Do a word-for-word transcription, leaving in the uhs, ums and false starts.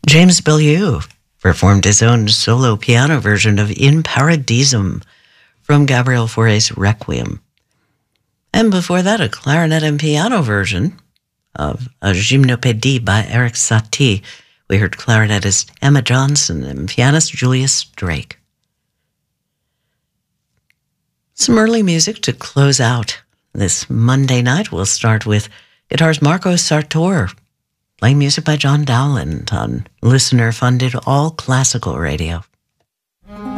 James Bilyeu performed his own solo piano version of In Paradisum from Gabriel Fauré's Requiem. And before that, a clarinet and piano version of a Gymnopédie by Eric Satie. We heard clarinetist Emma Johnson and pianist Julius Drake. Some early music to close out this Monday night. We'll start with guitarist Marco Sartor, playing music by John Dowland on listener-funded all classical radio.